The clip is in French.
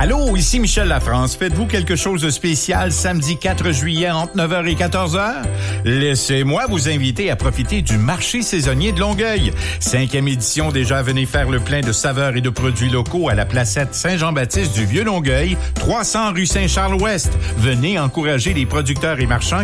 Allô, ici Michel Lafrance. Faites-vous quelque chose de spécial samedi 4 juillet entre 9h et 14h? Laissez-moi vous inviter à profiter du marché saisonnier de Longueuil. 5e édition déjà, venez faire le plein de saveurs et de produits locaux à la placette Saint-Jean-Baptiste du Vieux-Longueuil, 300 rue Saint-Charles-Ouest. Venez encourager les producteurs et marchands